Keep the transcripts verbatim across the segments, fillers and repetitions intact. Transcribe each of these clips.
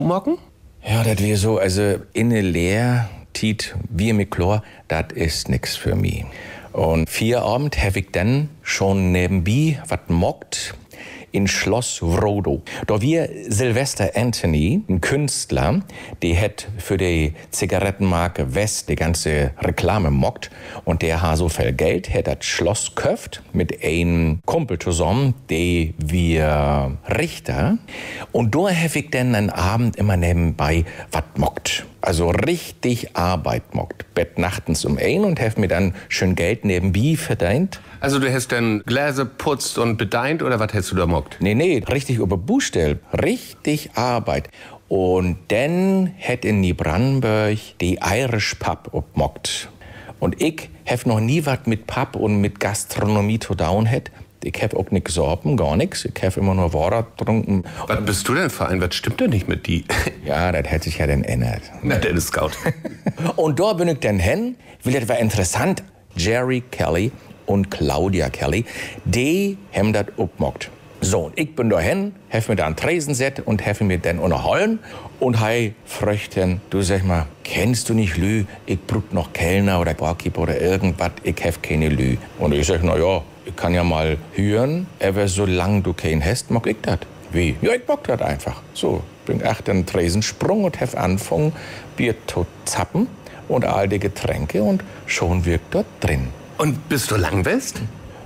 Morgen? Ja, das wäre so, also in der Lehr, Tiet, wie mit Chlor, das ist nix für mich. Und vier Abend habe ich dann schon nebenbei was mockt in Schloss Wrodo. Da wir Sylvester Anthony, ein Künstler, der hat für die Zigarettenmarke West die ganze Reklame mockt und der hat so viel Geld, hat das Schloss köft mit einem Kumpel zusammen, der wir Richter. Und da habe ich dann einen Abend immer nebenbei was mockt. Also richtig Arbeit mockt. Bett nachtens um ein und habe mir dann schön Geld nebenbei verdient. Also du hast dann Gläser putzt und bedeint oder was hast du da mockt? Nee, nee, richtig über Buchstell, richtig Arbeit. Und dann hätt in Niebrandenburg die Irish Pub obmockt. Und ich hab noch nie was mit Pub und mit Gastronomie zu tun hätt. Ich hab auch nix gesoffen, gar nix. Ich hab immer nur Wasser getrunken. Was bist du denn für ein? Was stimmt denn nicht mit die? Ja, das hätte sich ja dann ändert. Na, der ist Scout. Und da bin ich dann hin, weil das war interessant. Jerry Kelly und Claudia Kelly, die haben das obmockt. So, und ich bin da hin, hab mir da einen Tresen set und hab mir dann unterhalten. Und hei, fröchten, du sag mal, kennst du nicht Lü? Ich brauch noch Kellner oder Barkeeper oder irgendwas, ich hab keine Lü. Und ich sag, na ja, ich kann ja mal hören, aber solange du keinen hast, mag ich das. Wie? Ja, ich mag das einfach. So, bin echt einen Tresensprung und hab angefangen, Bier zu zappen und all die Getränke und schon wirkt dort drin. Und bist du langwest?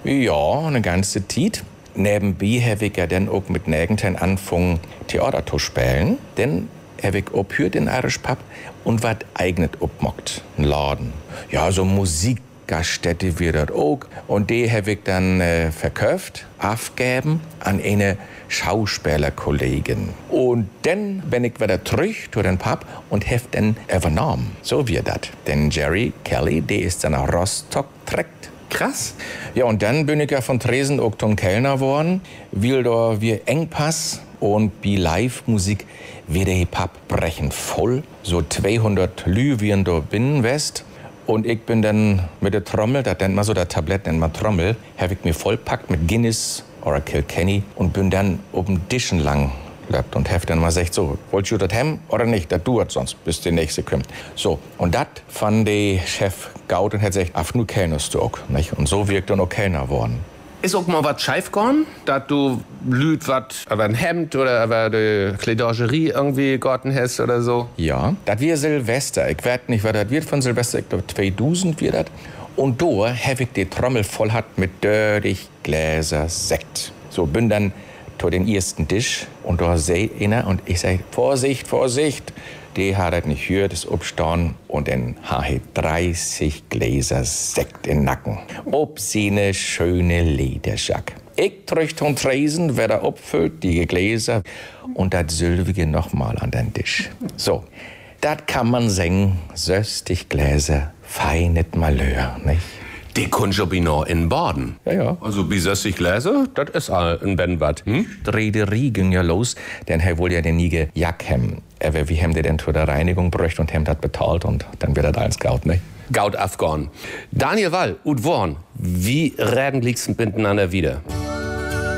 Ja, eine ganze Zeit. Nebenbei habe ich ja dann auch mit Nägenten angefangen, Theater zu spielen. Dann habe ich abgehört in Irish Pub und was eigenes obmockt. Ein Laden. Ja, so Musikgaststätte wie das auch. Und die habe ich dann äh, verkauft, abgegeben an eine Schauspielerkollegin. Und dann bin ich wieder zurück zu den Pub und habe dann übernommen. So wie das. Denn Jerry Kelly, der ist dann nach Rostock direkt. Krass. Ja, und dann bin ich ja von Tresen auch zum Kellner geworden, weil da wir Engpass und bei Live-Musik wird der Pub brechen voll. So zweihundert Lü wie in der Binnenwest. Und ich bin dann mit der Trommel, das nennt man so, das Tablett nennt man Trommel, habe ich mir vollpackt mit Guinness oder Kilkenny und bin dann oben Dischen lang löbt und hab dann mal gesagt, so, wollt ihr das haben oder nicht? Das dauert sonst, bis die nächste kommt. So, und das fand der Chef gaut und hat gesagt, ach, nu kellnerst du auch, nicht? Und so wirkt dann auch Kellner geworden. Ist auch mal was scheif gegangen, dass du lüt was über ein Hemd oder über die Kleidagerie irgendwie gegotten hast oder so? Ja, das wir Silvester. Ich weiß nicht, was das wird von Silvester, ich glaube zweitausend wird das. Und da hab ich die Trommel voll hat mit dörrig Gläser Sekt. So, bin dann zu den ersten Tisch und da seh einer und ich sag, Vorsicht, Vorsicht. Die hat das nicht gehört, ist aufstehen und dann habe ich dreißig Gläser Sekt im Nacken. Ob sie ne schöne Lederjack. Ich trücht und Tresen, wer da abfüllt, die Gläser und das Sylvige noch mal an den Tisch. So, das kann man singen, söstig Gläser, feinet Malheur, nicht? Die Kunjobino in Baden. Ja, ja. Also wie sechzig Gläser, das ist ein Benbad. Hm? Die Rederie ging ja los, denn er wollte ja den nie Jack haben. Aber wie haben die denn für die Reinigung bräuchte und haben das bezahlt und dann wird das alles gaut, ne? Gaut Afghan. Daniel Wall, Ud Worn, wie reden liegst miteinander wieder?